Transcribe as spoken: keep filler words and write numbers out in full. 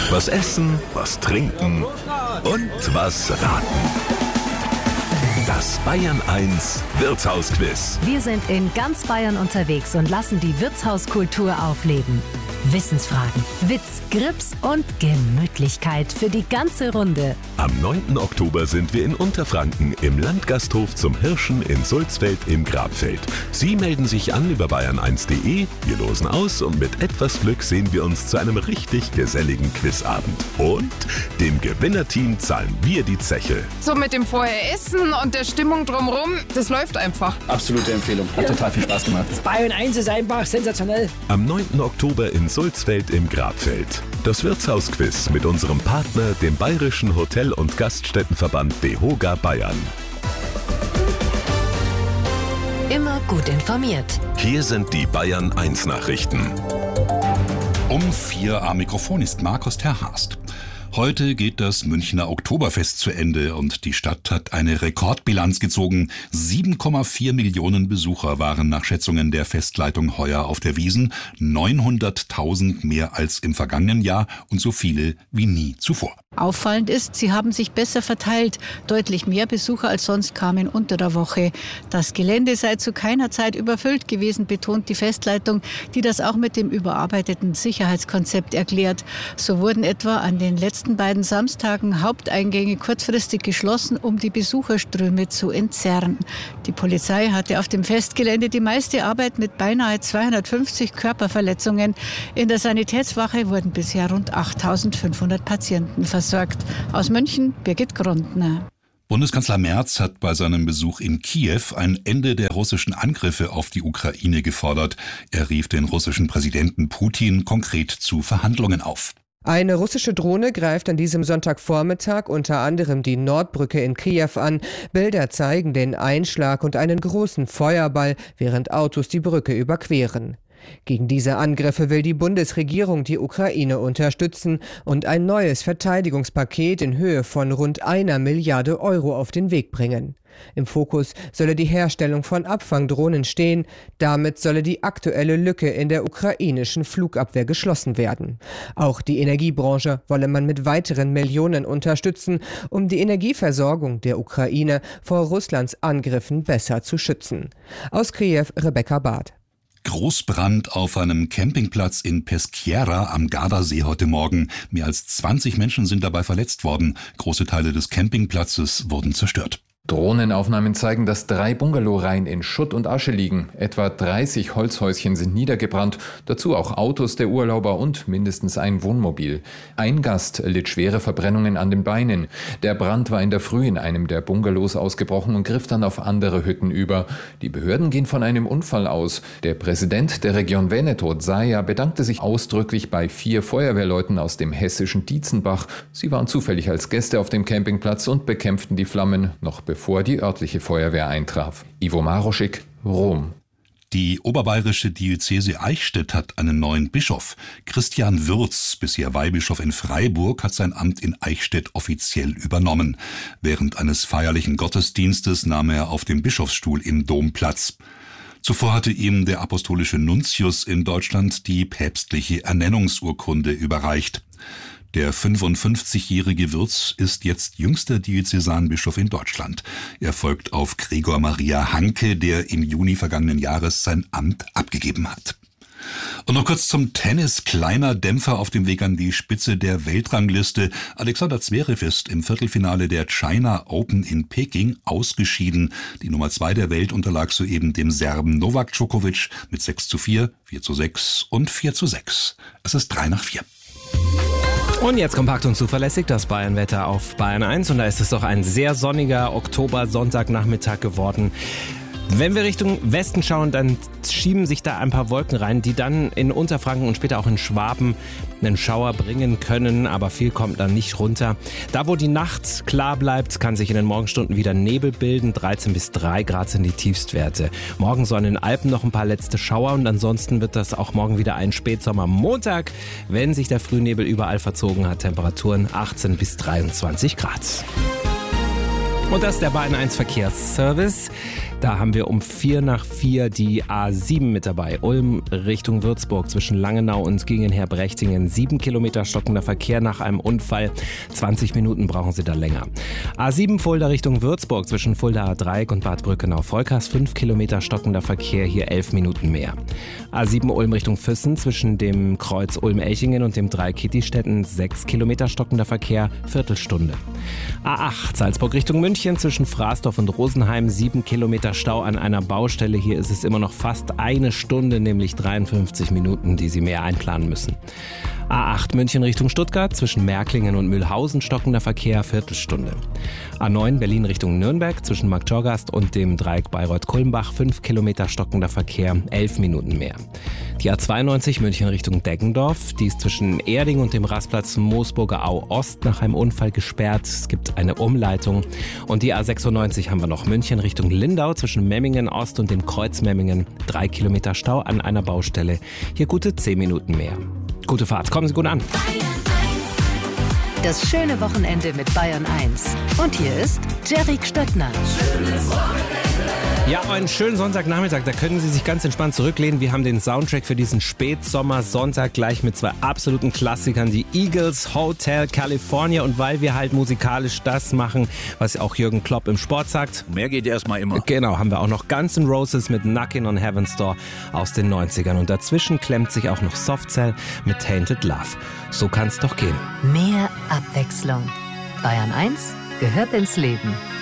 Was essen, was trinken und was raten. Das Bayern eins Wirtshausquiz. Wir sind in ganz Bayern unterwegs und lassen die Wirtshauskultur aufleben. Wissensfragen, Witz, Grips und Gemütlichkeit für die ganze Runde. Am neunten Oktober sind wir in Unterfranken im Landgasthof zum Hirschen in Sulzfeld im Grabfeld. Sie melden sich an über bayern eins punkt de, wir losen aus und mit etwas Glück sehen wir uns zu einem richtig geselligen Quizabend. Und dem Gewinnerteam zahlen wir die Zeche. So mit dem Vorher-Essen und der Stimmung drumherum, das läuft einfach. Absolute Empfehlung, hat total viel Spaß gemacht. Bayern eins ist einfach sensationell. Am neunten Oktober in Sulzfeld im Grabfeld. Das Wirtshausquiz mit unserem Partner, dem Bayerischen Hotel- und Gaststättenverband DEHOGA Bayern. Immer gut informiert. Hier sind die Bayern eins Nachrichten. Um vier am Mikrofon ist Markus Terhast. Heute geht das Münchner Oktoberfest zu Ende und die Stadt hat eine Rekordbilanz gezogen. sieben Komma vier Millionen Besucher waren nach Schätzungen der Festleitung heuer auf der Wiesn. neunhunderttausend mehr als im vergangenen Jahr und so viele wie nie zuvor. Auffallend ist, sie haben sich besser verteilt. Deutlich mehr Besucher als sonst kamen unter der Woche. Das Gelände sei zu keiner Zeit überfüllt gewesen, betont die Festleitung, die das auch mit dem überarbeiteten Sicherheitskonzept erklärt. So wurden etwa an den letzten beiden Samstagen Haupteingänge kurzfristig geschlossen, um die Besucherströme zu entzerren. Die Polizei hatte auf dem Festgelände die meiste Arbeit mit beinahe zweihundertfünfzig Körperverletzungen. In der Sanitätswache wurden bisher rund achttausendfünfhundert Patienten versorgt. Aus München, Birgit Grundner. Bundeskanzler Merz hat bei seinem Besuch in Kiew ein Ende der russischen Angriffe auf die Ukraine gefordert. Er rief den russischen Präsidenten Putin konkret zu Verhandlungen auf. Eine russische Drohne greift an diesem Sonntagvormittag unter anderem die Nordbrücke in Kiew an. Bilder zeigen den Einschlag und einen großen Feuerball, während Autos die Brücke überqueren. Gegen diese Angriffe will die Bundesregierung die Ukraine unterstützen und ein neues Verteidigungspaket in Höhe von rund einer Milliarde Euro auf den Weg bringen. Im Fokus solle die Herstellung von Abfangdrohnen stehen. Damit solle die aktuelle Lücke in der ukrainischen Flugabwehr geschlossen werden. Auch die Energiebranche wolle man mit weiteren Millionen unterstützen, um die Energieversorgung der Ukraine vor Russlands Angriffen besser zu schützen. Aus Kiew, Rebecca Barth. Großbrand auf einem Campingplatz in Peschiera am Gardasee heute Morgen. Mehr als zwanzig Menschen sind dabei verletzt worden. Große Teile des Campingplatzes wurden zerstört. Drohnenaufnahmen zeigen, dass drei Bungalowreihen in Schutt und Asche liegen. Etwa dreißig Holzhäuschen sind niedergebrannt, dazu auch Autos der Urlauber und mindestens ein Wohnmobil. Ein Gast litt schwere Verbrennungen an den Beinen. Der Brand war in der Früh in einem der Bungalows ausgebrochen und griff dann auf andere Hütten über. Die Behörden gehen von einem Unfall aus. Der Präsident der Region Veneto, Zaia, bedankte sich ausdrücklich bei vier Feuerwehrleuten aus dem hessischen Dietzenbach. Sie waren zufällig als Gäste auf dem Campingplatz und bekämpften die Flammen, noch bevor bevor die örtliche Feuerwehr eintraf. Ivo Maroschik, Rom. Die oberbayerische Diözese Eichstätt hat einen neuen Bischof. Christian Würz, bisher Weihbischof in Freiburg, hat sein Amt in Eichstätt offiziell übernommen. Während eines feierlichen Gottesdienstes nahm er auf dem Bischofsstuhl im Dom Platz. Zuvor hatte ihm der apostolische Nuntius in Deutschland die päpstliche Ernennungsurkunde überreicht. Der fünfundfünfzigjährige Würz ist jetzt jüngster Diözesanbischof in Deutschland. Er folgt auf Gregor Maria Hanke, der im Juni vergangenen Jahres sein Amt abgegeben hat. Und noch kurz zum Tennis. Kleiner Dämpfer auf dem Weg an die Spitze der Weltrangliste. Alexander Zverev ist im Viertelfinale der China Open in Peking ausgeschieden. Die Nummer zwei der Welt unterlag soeben dem Serben Novak Djokovic mit sechs zu vier, vier zu sechs und vier zu sechs. Es ist drei nach vier. Und jetzt kompakt und zuverlässig das Bayernwetter auf Bayern eins. Und da ist es doch ein sehr sonniger Oktober-Sonntagnachmittag geworden. Wenn wir Richtung Westen schauen, dann schieben sich da ein paar Wolken rein, die dann in Unterfranken und später auch in Schwaben einen Schauer bringen können, aber viel kommt dann nicht runter. Da, wo die Nacht klar bleibt, kann sich in den Morgenstunden wieder Nebel bilden. dreizehn bis drei Grad sind die Tiefstwerte. Morgen sollen in den Alpen noch ein paar letzte Schauer und ansonsten wird das auch morgen wieder ein Spätsommer. Montag, wenn sich der Frühnebel überall verzogen hat, Temperaturen achtzehn bis dreiundzwanzig Grad. Und das ist der Bayern eins Verkehrsservice. Da haben wir um vier nach vier die A sieben mit dabei. Ulm Richtung Würzburg zwischen Langenau und Gingenher-Brechtingen. Sieben Kilometer stockender Verkehr nach einem Unfall. zwanzig Minuten brauchen Sie da länger. A sieben Fulda Richtung Würzburg zwischen Fuldaer Dreieck und Bad Brückenau-Volkers. Fünf Kilometer stockender Verkehr, hier elf Minuten mehr. A sieben Ulm Richtung Füssen zwischen dem Kreuz Ulm-Elchingen und dem Dreieck Kittistetten. Sechs Kilometer stockender Verkehr, Viertelstunde. A acht Salzburg Richtung München zwischen Fraßdorf und Rosenheim. Sieben Kilometer Stau an einer Baustelle. Hier ist es immer noch fast eine Stunde, nämlich dreiundfünfzig Minuten, die Sie mehr einplanen müssen. A acht München Richtung Stuttgart zwischen Märklingen und Mühlhausen stockender Verkehr, Viertelstunde. A neun Berlin Richtung Nürnberg zwischen Marktschorgast und dem Dreieck Bayreuth-Kulmbach. fünf Kilometer stockender Verkehr, elf Minuten mehr. Die A zweiundneunzig München Richtung Deggendorf, die ist zwischen Erding und dem Rastplatz Moosburger Au Ost nach einem Unfall gesperrt. Es gibt eine Umleitung. Und die A sechsundneunzig haben wir noch München Richtung Lindau zwischen Memmingen Ost und dem Kreuz Memmingen. Drei Kilometer Stau an einer Baustelle. Hier gute zehn Minuten mehr. Gute Fahrt, kommen Sie gut an. Das schöne Wochenende mit Bayern eins. Und hier ist Jerry Stöckner. Ja, einen schönen Sonntagnachmittag, da können Sie sich ganz entspannt zurücklehnen. Wir haben den Soundtrack für diesen Spätsommer-Sonntag gleich mit zwei absoluten Klassikern, die Eagles, Hotel California. Und weil wir halt musikalisch das machen, was auch Jürgen Klopp im Sport sagt. Mehr geht erstmal immer. Genau, haben wir auch noch Guns N' Roses mit Knockin' on Heaven's Door aus den neunzigern. Und dazwischen klemmt sich auch noch Soft Cell mit Tainted Love. So kann's doch gehen. Mehr Abwechslung. Bayern eins gehört ins Leben.